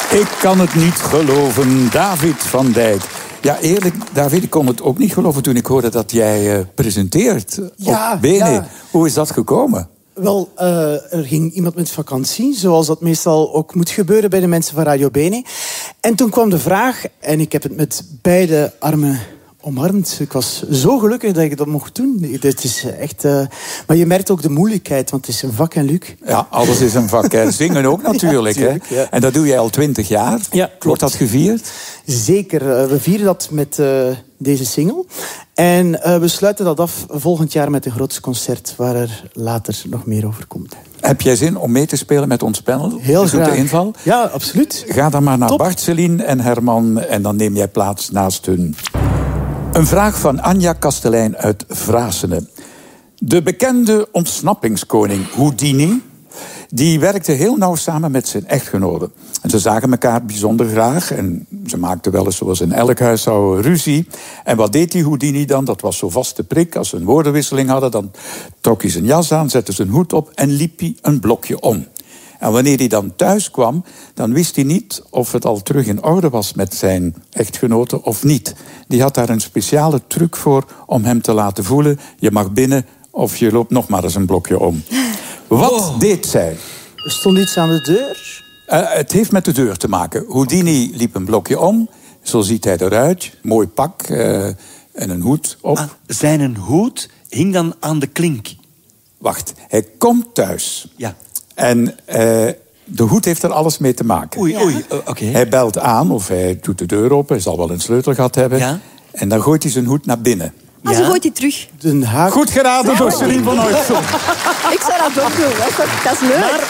Ik kan het niet geloven, David van Dijk. Ja, eerlijk, David, ik kon het ook niet geloven toen ik hoorde dat jij presenteert op Bene. Ja. Hoe is dat gekomen? Wel, er ging iemand met vakantie, zoals dat meestal ook moet gebeuren bij de mensen van Radio Bene. En toen kwam de vraag, en ik heb het met beide armen omarmd. Ik was zo gelukkig dat ik dat mocht doen. Het is echt, maar je merkt ook de moeilijkheid, want het is een vak, en Luc. Ja, alles is een vak. Hè. Zingen ook natuurlijk. Ja, tuurlijk, hè? Ja. En dat doe je al 20 jaar. Ja, klopt. Wordt dat gevierd? Zeker. We vieren dat met deze single. En we sluiten dat af volgend jaar met een groots concert waar er later nog meer over komt. Heb jij zin om mee te spelen met ons panel? Heel graag. De inval? Ja, absoluut. Ga dan maar naar Bart, Celine en Herman en dan neem jij plaats naast hun. Een vraag van Anja Kastelein uit Vrasene. De bekende ontsnappingskoning Houdini, die werkte heel nauw samen met zijn echtgenote. En ze zagen elkaar bijzonder graag en ze maakten wel eens, zoals in elk huishouden, ruzie. En wat deed die Houdini dan? Dat was zo vast de prik. Als ze een woordenwisseling hadden, dan trok hij zijn jas aan, zette zijn hoed op en liep hij een blokje om. En wanneer hij dan thuis kwam, dan wist hij niet of het al terug in orde was met zijn echtgenote of niet. Die had daar een speciale truc voor om hem te laten voelen: je mag binnen of je loopt nog maar eens een blokje om. Wat deed zij? Er stond iets aan de deur. Het heeft met de deur te maken. Houdini liep een blokje om. Zo ziet hij eruit. Mooi pak en een hoed op. Zijn hoed hing dan aan de klink. Wacht, hij komt thuis. Ja. En de hoed heeft er alles mee te maken. Oei, oké. Hij belt aan of hij doet de deur open. Hij zal wel een sleutel gehad hebben. Ja. En dan gooit hij zijn hoed naar binnen. Ah, zo gooit hij terug. Goed geraden door Celine van Oudson. Ik zou dat ook doen. Dat is leuk. Maar,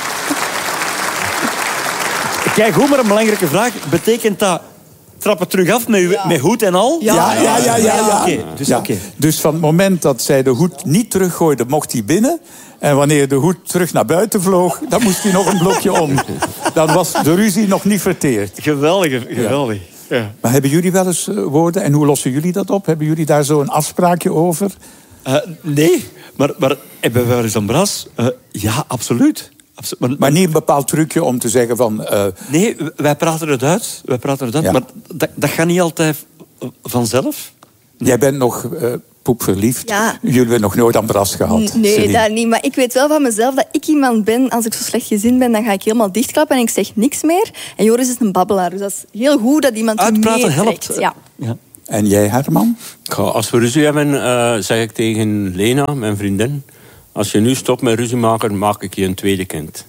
kijk, goed, maar een belangrijke vraag. Betekent dat trappen terug af met hoed en al? Ja. Oké. Dus van het moment dat zij de hoed niet teruggooide, mocht hij binnen. En wanneer de hoed terug naar buiten vloog, dan moest hij nog een blokje om. Dan was de ruzie nog niet verteerd. Geweldig. Ja. Maar hebben jullie wel eens woorden en hoe lossen jullie dat op? Hebben jullie daar zo een afspraakje over? Nee, maar hebben we wel eens een bras? Ja, absoluut. Maar niet een bepaald trucje om te zeggen van... Nee, wij praten het uit. Ja. Maar dat gaat niet altijd vanzelf. Jij bent nog poepverliefd. Ja. Jullie hebben nog nooit een bras gehad. Nee, dat niet. Maar ik weet wel van mezelf dat ik iemand ben... Als ik zo slecht gezind ben, dan ga ik helemaal dichtklappen en ik zeg niks meer. En Joris is een babbelaar. Dus dat is heel goed dat iemand uitpraten meetrekt. helpt. Ja. En jij, Herman? Als we ruzie hebben, zeg ik tegen Lena, mijn vriendin... Als je nu stopt met ruzie maken, maak ik je een tweede kind.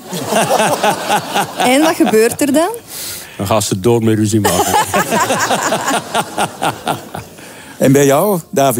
En wat gebeurt er dan? Dan gaat ze door met ruzie maken. En bij jou, David?